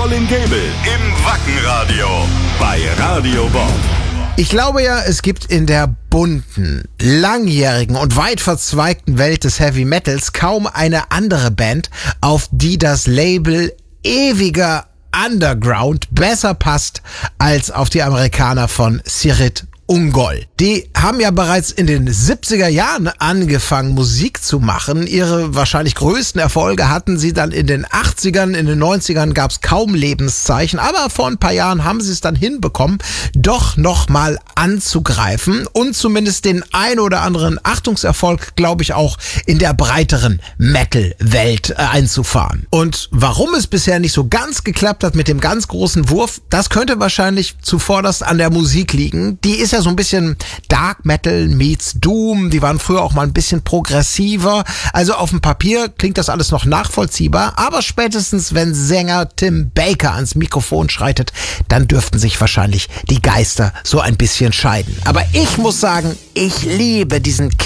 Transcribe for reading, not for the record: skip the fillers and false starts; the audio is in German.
Colin Gable im Wackenradio bei Radio Bob. Ich glaube ja, es gibt in der bunten, langjährigen und weit verzweigten Welt des Heavy Metals kaum eine andere Band, auf die das Label ewiger Underground besser passt als auf die Amerikaner von Cirit Ungol. Die haben ja bereits in den 70er Jahren angefangen, Musik zu machen. Ihre wahrscheinlich größten Erfolge hatten sie dann in den 80ern, in den 90ern gab es kaum Lebenszeichen, aber vor ein paar Jahren haben sie es dann hinbekommen, doch nochmal anzugreifen und zumindest den ein oder anderen Achtungserfolg, glaube ich, auch in der breiteren Metal-Welt einzufahren. Und warum es bisher nicht so ganz geklappt hat mit dem ganz großen Wurf, das könnte wahrscheinlich zuvorderst an der Musik liegen. Die ist ja so ein bisschen Dark Metal meets Doom. Die waren früher auch mal ein bisschen progressiver. Also auf dem Papier klingt das alles noch nachvollziehbar. Aber spätestens, wenn Sänger Tim Baker ans Mikrofon schreitet, dann dürften sich wahrscheinlich die Geister so ein bisschen scheiden. Aber ich muss sagen, ich liebe diesen